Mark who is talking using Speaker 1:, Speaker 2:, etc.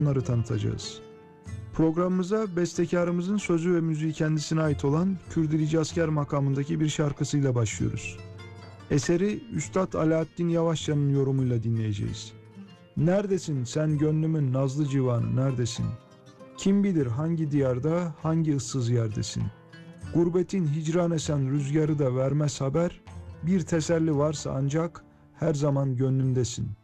Speaker 1: bunları tanıtacağız. Programımıza bestekarımızın sözü ve müziği kendisine ait olan Kürdilici Asker makamındaki bir şarkısıyla başlıyoruz. Eseri Üstad Alaaddin Yavaşçı'nın yorumuyla dinleyeceğiz. Neredesin sen gönlümün nazlı civanı neredesin? Kim bilir hangi diyarda hangi ıssız yerdesin? Gurbetin hicran esen rüzgarı da vermez haber. Bir teselli varsa ancak her zaman gönlümdesin.